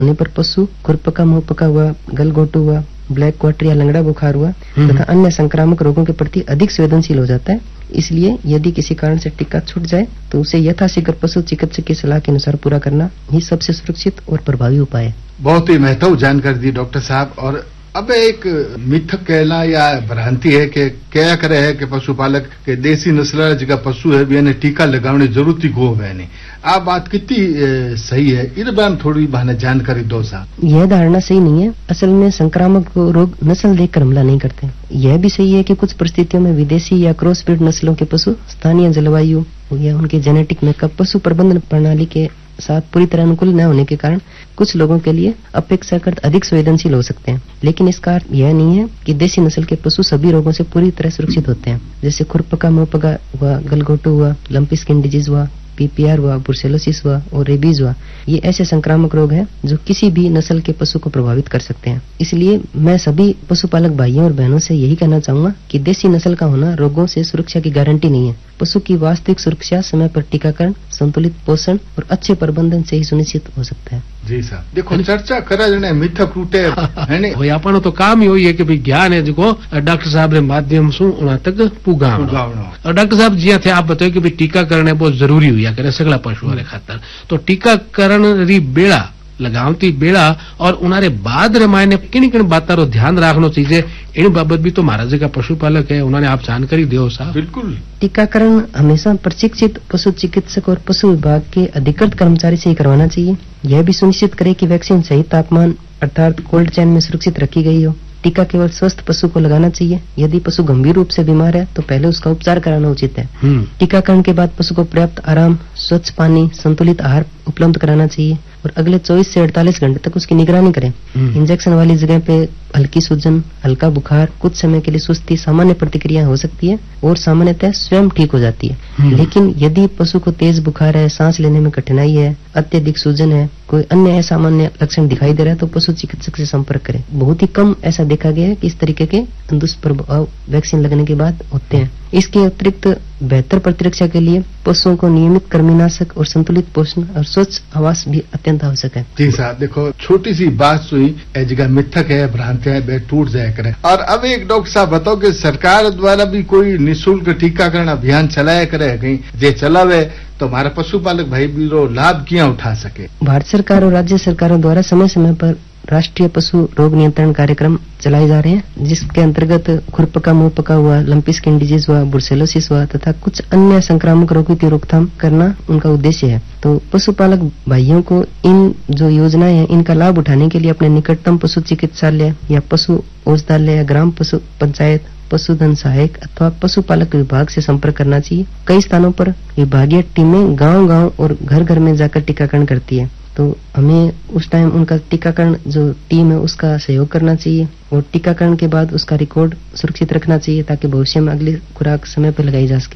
होने पर पशु खुरपका, मुंहपका हुआ, गलघोटू हुआ, ब्लैक क्वार्टर या लंगड़ा बुखार हुआ तथा अन्य संक्रामक रोगों के प्रति अधिक संवेदनशील हो जाता है। इसलिए यदि किसी कारण से टीका छूट जाए तो उसे यथाशीघ्र पशु चिकित्सक की सलाह के अनुसार पूरा करना ही सबसे सुरक्षित और प्रभावी उपाय है। बहुत ही महत्वपूर्ण जानकारी दी डॉक्टर साहब। और अब एक मिथ कहना या भ्रांति है कि क्या करे है कि पशुपालक के देसी नस्ल जगह पशु है भी टीका लगाने जरूरत को है नहीं। आ बात कितनी सही है, इस बारे में थोड़ी बहाने जानकारी दो साहब। यह धारणा सही नहीं है। असल में संक्रामक रोग नस्ल देखकर हमला नहीं करते। यह भी सही है कि कुछ परिस्थितियों में विदेशी या क्रॉस ब्रीड नस्लों के पशु स्थानीय जलवायु या उनके जेनेटिक मेकअप, पशु प्रबंधन प्रणाली के साथ पूरी तरह अनुकूल न होने के कारण कुछ लोगों के लिए अपेक्षाकृत अधिक संवेदनशील हो सकते हैं। लेकिन इसका अर्थ यह नहीं है कि देसी नस्ल के पशु सभी रोगों से पूरी तरह सुरक्षित होते हैं। जैसे खुरपका, मुंहपका हुआ, गलघोटू हुआ, लंपी स्किन डिजीज हुआ, पीपीआर हुआ, ब्रुसेलोसिस हुआ और रेबीज हुआ, ये ऐसे संक्रामक रोग हैं जो किसी भी नस्ल के पशु को प्रभावित कर सकते हैं। इसलिए मैं सभी पशुपालक भाइयों और बहनों से यही कहना चाहूंगा कि देसी नस्ल का होना रोगों से सुरक्षा की गारंटी नहीं है। पशु की वास्तविक सुरक्षा समय पर टीकाकरण, संतुलित पोषण और अच्छे प्रबंधन से ही सुनिश्चित हो सकता है। जी साहब, देखो चर्चा करा जने मिथ फ्रूटे है ने भाई आपनो तो काम ही होई है कि भाई ज्ञान है जो डॉक्टर साहब रे माध्यम से उना तक पुगावणो। और डॉक्टर साहब जी थे आप बताओ कि भाई टीकाकरण है बहुत जरूरी हुआ करे सगला पशुओं रे खातर। तो टीकाकरण री बेड़ा लगावती बेड़ा और उनारे बाद रे मायने किन बातां रो ध्यान रखनो चाहिए, इन बाबत भी तो महाराज का पशुपालक है उन्होंने आप जानकारी दो साहब। बिल्कुल, टीकाकरण हमेशा प्रशिक्षित पशु चिकित्सक और पशु विभाग के अधिकृत कर्मचारी से ही करवाना चाहिए। यह भी सुनिश्चित करे कि वैक्सीन सही तापमान अर्थात कोल्ड चेन में सुरक्षित रखी गई हो। टीका केवल स्वस्थ पशु को लगाना चाहिए। यदि पशु गंभीर रूप से बीमार है तो पहले उसका उपचार कराना उचित है। टीकाकरण के बाद पशु को पर्याप्त आराम, स्वच्छ पानी, संतुलित आहार उपलब्ध कराना चाहिए और अगले 24 से 48 घंटे तक उसकी निगरानी करें। इंजेक्शन वाली जगह पे हल्की सूजन, हल्का बुखार, कुछ समय के लिए सुस्ती सामान्य प्रतिक्रिया हो सकती है और सामान्यतः स्वयं ठीक हो जाती है। लेकिन यदि पशु को तेज बुखार है, सांस लेने में कठिनाई है, अत्यधिक सूजन है, कोई अन्य असामान्य लक्षण दिखाई दे रहा है तो पशु चिकित्सक से संपर्क करें। बहुत ही कम ऐसा देखा गया है कि इस तरीके के दुष्प्रभाव वैक्सीन लगने के बाद होते हैं। इसके अतिरिक्त बेहतर प्रतिरक्षा के लिए पशुओं को नियमित कृमिनाशक और संतुलित पोषण और स्वच्छ आवास भी अत्यंत आवश्यक है। जी साहब, देखो छोटी सी बात सुई जगह मिथक है, भ्रांति है, वे टूट जाया करे। और अब एक डॉक्टर साहब बताओ कि सरकार द्वारा भी कोई निःशुल्क टीकाकरण अभियान चलाया करे कहीं जे चलावे तो हमारा पशुपालक भाई भी लाभ क्या उठा सके। भारत सरकार और राज्य सरकारों द्वारा समय समय पर राष्ट्रीय पशु रोग नियंत्रण कार्यक्रम चलाए जा रहे हैं, जिसके अंतर्गत खुरपका, मुंहपका हुआ, लंपी स्किन डिजीज हुआ, ब्रुसेलोसिस हुआ तथा कुछ अन्य संक्रामक रोगों की रोकथाम करना उनका उद्देश्य है। तो पशुपालक भाइयों को इन जो योजनाएं हैं इनका लाभ उठाने के लिए अपने निकटतम पशु चिकित्सालय या पशु औषधालय या ग्राम पशु पंचायत, पशुधन सहायक अथवा पशुपालक विभाग से संपर्क करना चाहिए। कई स्थानों पर विभागीय टीमें गांव-गांव और घर-घर में जाकर टीकाकरण करती है, तो हमें उस टाइम उनका टीकाकरण जो टीम है उसका सहयोग करना चाहिए और टीकाकरण के बाद उसका रिकॉर्ड सुरक्षित रखना चाहिए ताकि भविष्य में अगली खुराक समय पर लगाई जा सके।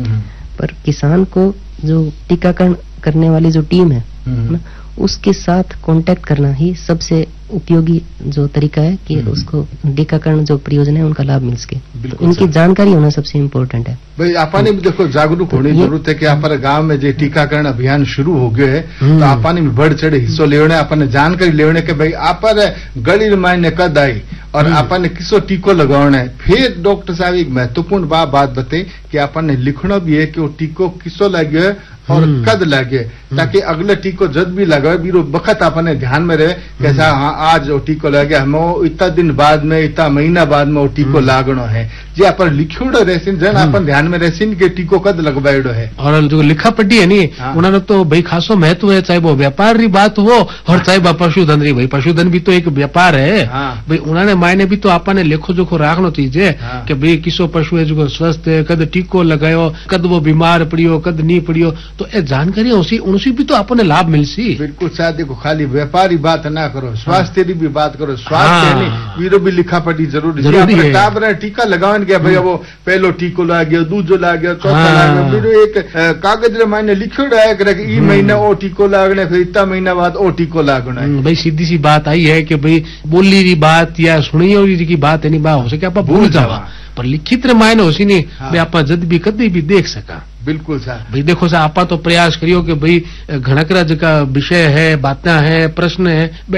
पर किसान को जो टीकाकरण करने वाली जो टीम है ना, उसके साथ कांटेक्ट करना ही सबसे उपयोगी जो तरीका है कि उसको टीकाकरण जो परियोजना है उनका लाभ मिल सके। तो इनकी जानकारी होना सबसे इम्पोर्टेंट है। भाई आपने भी देखो जागरूक होने की जरूरत है कि हमारे गांव में जो टीकाकरण अभियान शुरू हो गए है तो आपने भी बढ़ चढ़े हिस्सों लेने, अपने जानकारी लेने के भाई आप गली मायने कद आई और आपने किसो टीको लगाना है। फिर डॉक्टर साहब एक महत्वपूर्ण बात बताई कि आपने लिखना भी है कि वो टीको किसो लगे है और कद लगे, ताकि अगले टीको जब भी लगे बीरो बखत अपने ध्यान में रहे कैसा हाँ आज वो टीको लगे, हमें इतना दिन बाद में, इतना महीना बाद में वो टीको लागनो है। जी आप लिखोड़ो रहसिन जन अपन ध्यान में रहसिन के टीको कद लगवाएड़ो है। और जो लिखा पट्टी है नी उन्होंने तो भाई खासो महत्व है, चाहे वो व्यापार री बात हो और चाहे वो पशुधन री। भाई पशुधन भी तो एक व्यापार है। भाई उन्होंने मायने भी तो आपने लेखो जोखो राखनो चीजे कि भाई किसो पशु है जो स्वस्थ है, कद टीको लगायो, कद वो बीमार पड़ियो, कद नहीं पड़ियो, तो ये जानकारी उनसे भी तो आपने लाभ मिलसी। बिल्कुल साथ देखो खाली व्यापारी बात ना करो, स्वास्थ्य की भी बात करो। स्वास्थ्य नहीं वीरो भी लिखा पड़ी जरूरी है। टीका लगावन गया भाई वो पहलो टीको ला गया, दूजो ला गया, चौथा ला गया, फिर एक कागज रे मायने लिखो रहा कि ई महीना ओ टीको लागने, फिर इतना महीना बाद ओ टीको लागना है। भाई सीधी सी बात आई है कि भाई बोली री बात या सुनी की बात है नहीं बा हो सके आप भूल जावा, पर लिखित रे मायने होसी नहीं आप जद भी कभी भी देख सका। बिल्कुल साहब भाई देखो सा आपा तो प्रयास करियो कि भाई घणकरा जका विषय है बातें है प्रश्न है